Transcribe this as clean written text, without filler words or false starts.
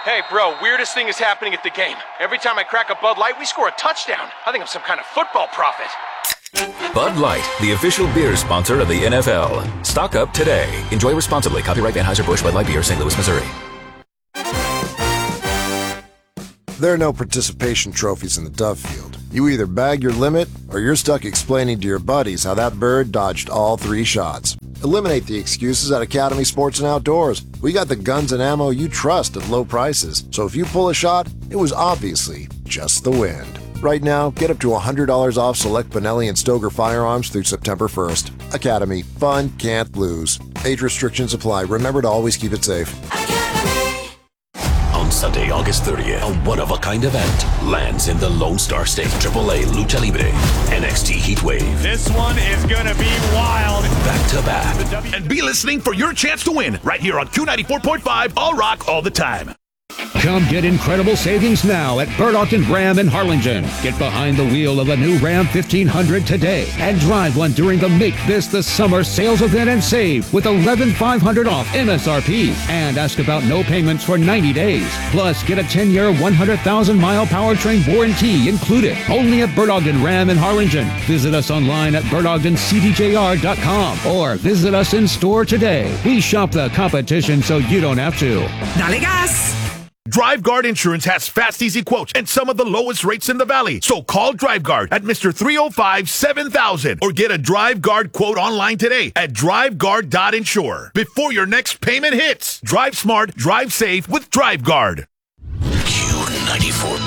Hey, bro, weirdest thing is happening at the game. Every time I crack a Bud Light, we score a touchdown. I think I'm some kind of football prophet. Bud Light, the official beer sponsor of the NFL. Stock up today. Enjoy responsibly. Copyright Anheuser-Busch Bud Light Beer, St. Louis, Missouri. There are no participation trophies in the Dove Field. You either bag your limit, or you're stuck explaining to your buddies how that bird dodged all 3 shots. Eliminate the excuses at Academy Sports and Outdoors. We got the guns and ammo you trust at low prices. So if you pull a shot, it was obviously just the wind. Right now, get up to $100 off select Benelli and Stoger firearms through September 1st. Academy. Fun can't lose. Age restrictions apply. Remember to always keep it safe. On Sunday, August 30th, a one-of-a-kind event lands in the Lone Star State. AAA Lucha Libre, NXT Heatwave. This one is gonna be wild. Back to back. And be listening for your chance to win right here on Q94.5, All Rock, all the time. Come get incredible savings now at Burlington Ram in Harlingen. Get behind the wheel of a new Ram 1500 today and drive one during the Make This the Summer sales event and save with $11,500 off MSRP. And ask about no payments for 90 days. Plus, get a 10-year, 100,000-mile powertrain warranty included. Only at Burlington Ram in Harlingen. Visit us online at burlingtoncdjr.com or visit us in store today. We shop the competition so you don't have to. Dale gas! DriveGuard Insurance has fast, easy quotes and some of the lowest rates in the valley. So call DriveGuard at Mr. 305-7000 or get a DriveGuard quote online today at DriveGuard.insure. Before your next payment hits, drive smart, drive safe with DriveGuard.